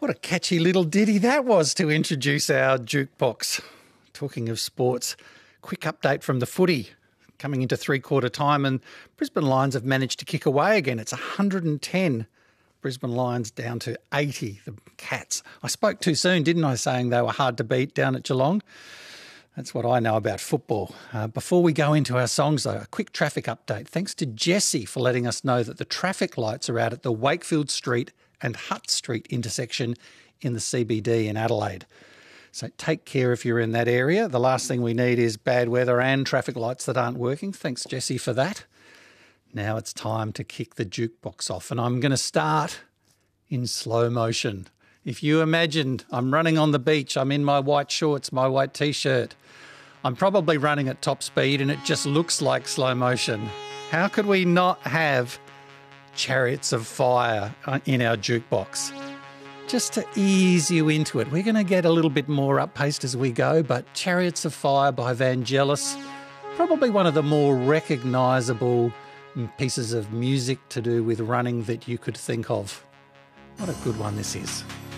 What a catchy little ditty that was to introduce our jukebox. Talking of sports, quick update from the footy. Coming into three-quarter time and Brisbane Lions have managed to kick away again. It's 110. Brisbane Lions down to 80, the Cats. I spoke too soon, didn't I, saying they were hard to beat down at Geelong? That's what I know about football. Before we go into our songs, though, a quick traffic update. Thanks to Jesse for letting us know that the traffic lights are out at the Wakefield Street and Hutt Street intersection in the CBD in Adelaide. So take care if you're in that area. The last thing we need is bad weather and traffic lights that aren't working. Thanks, Jesse, for that. Now it's time to kick the jukebox off, and I'm going to start in slow motion. If you imagined I'm running on the beach, I'm in my white shorts, my white T-shirt. I'm probably running at top speed and it just looks like slow motion. How could we not have Chariots of Fire in our jukebox? Just to ease you into it. We're going to get a little bit more up-paced as we go, but Chariots of Fire by Vangelis, probably one of the more recognisable pieces of music to do with running that you could think of. What a good one this is.